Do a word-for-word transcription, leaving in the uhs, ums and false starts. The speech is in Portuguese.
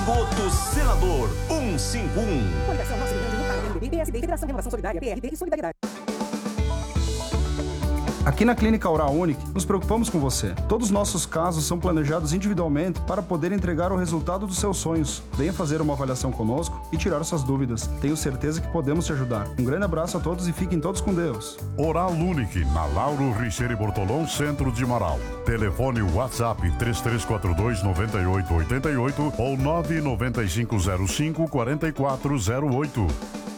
Esgoto Senador cento e cinquenta e um. Coligação Nossa União de Lutar, M D B, P S D, Federação Renovação Solidária, P R D e Solidariedade. Aqui na Clínica Oral Unique, nos preocupamos com você. Todos os nossos casos são planejados individualmente para poder entregar o resultado dos seus sonhos. Venha fazer uma avaliação conosco e tirar suas dúvidas. Tenho certeza que podemos te ajudar. Um grande abraço a todos e fiquem todos com Deus. Oral Unique, na Lauro Richeiro Bortolão, centro de Marau. Telefone WhatsApp três três quatro dois, nove oito oito oito ou nove nove cinco zero cinco, quatro quatro zero oito.